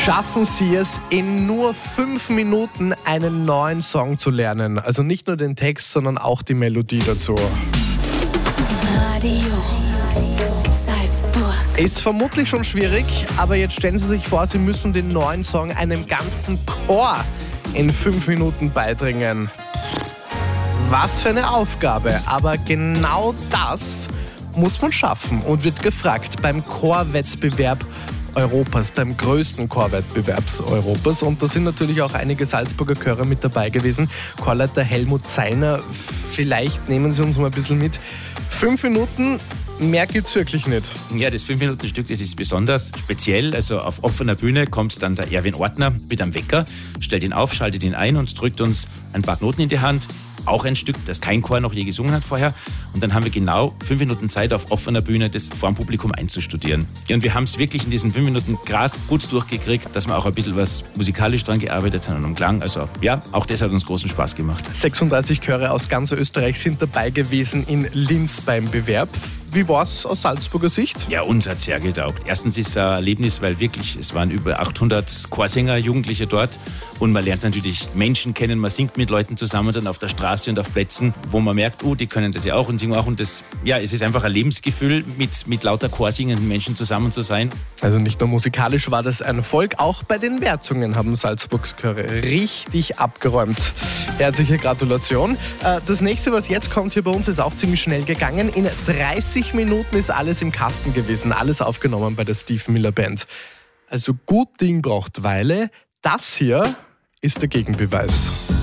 Schaffen Sie es, in nur 5 Minuten einen neuen Song zu lernen? Also nicht nur den Text, sondern auch die Melodie dazu. Radio Salzburg. Ist vermutlich schon schwierig, aber jetzt stellen Sie sich vor, Sie müssen den neuen Song einem ganzen Chor in 5 Minuten beibringen. Was für eine Aufgabe, aber genau das muss man schaffen und wird gefragt beim Chorwettbewerb Europas, beim größten Chorwettbewerb Europas. Und da sind natürlich auch einige Salzburger Chöre mit dabei gewesen. Chorleiter Helmut Zeiner, vielleicht nehmen Sie uns mal ein bisschen mit. 5 Minuten, mehr gibt's wirklich nicht. Ja, das 5-Minuten-Stück, das ist besonders speziell. Also auf offener Bühne kommt dann der Erwin Ortner mit einem Wecker, stellt ihn auf, schaltet ihn ein und drückt uns ein paar Noten in die Hand. Auch ein Stück, das kein Chor noch je gesungen hat vorher. Und dann haben wir genau 5 Minuten Zeit, auf offener Bühne das vor dem Publikum einzustudieren. Ja, und wir haben es wirklich in diesen 5 Minuten gerade gut durchgekriegt, dass wir auch ein bisschen was musikalisch dran gearbeitet haben und am Klang. Also ja, auch das hat uns großen Spaß gemacht. 36 Chöre aus ganz Österreich sind dabei gewesen in Linz beim Bewerb. Wie war es aus Salzburger Sicht? Ja, uns hat es sehr getaugt. Erstens ist es ein Erlebnis, weil wirklich, es waren über 800 Chorsänger, Jugendliche dort. Und man lernt natürlich Menschen kennen, man singt mit Leuten zusammen dann auf der Straße und auf Plätzen, wo man merkt, oh, die können das ja auch und singen auch. Und das, ja, es ist einfach ein Lebensgefühl, mit lauter chorsingenden Menschen zusammen zu sein. Also nicht nur musikalisch war das ein Erfolg, auch bei den Wertungen haben Salzburgs Chöre richtig abgeräumt. Herzliche Gratulation. Das nächste, was jetzt kommt hier bei uns, ist auch ziemlich schnell gegangen. In 30 Minuten ist alles im Kasten gewesen, alles aufgenommen bei der Steve Miller Band. Also gut Ding braucht Weile. Das hier ist der Gegenbeweis.